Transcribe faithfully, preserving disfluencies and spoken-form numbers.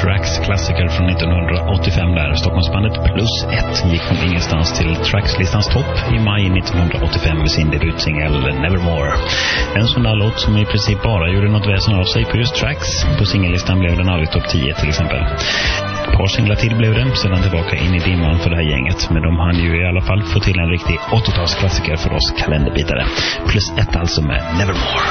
Tracks klassiker från nittonhundraåttiofem där. Stockholmsbandet Plus ett gick från ingenstans till Tracks-listans topp i maj nittonhundraåttiofem med sin debutsingel Nevermore. En sån där låt som i princip bara gjorde något väsen av sig på just Tracks. På singellistan blev den aldrig topp tio till exempel. Ett par singlar till blev det, sedan tillbaka in i dimman för det här gänget. Men de hann ju i alla fall få till en riktig åttiotalsklassiker för oss kalenderbitare. Plus ett alltså med Nevermore.